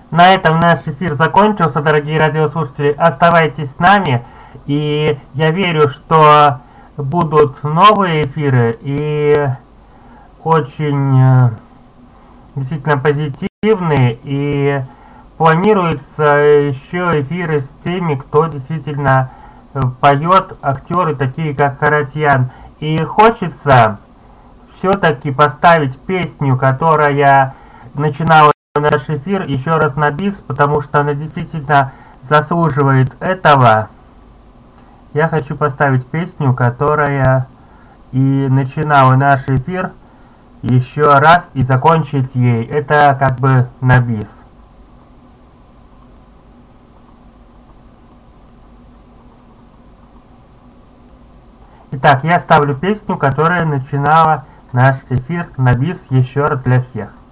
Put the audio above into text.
На этом наш эфир закончился, дорогие радиослушатели. Оставайтесь с нами, и я верю, что будут новые эфиры и очень действительно позитивные, и планируется еще эфиры с теми, кто действительно поет, актеры такие как Харатьян. И хочется все-таки поставить песню, которая начинала наш эфир, еще раз на бис, потому что она действительно заслуживает этого. Я хочу поставить песню, которая и начинала наш эфир, еще раз и закончить ей. Это как бы на бис. Итак, я ставлю песню, которая начинала наш эфир на бис еще раз для всех.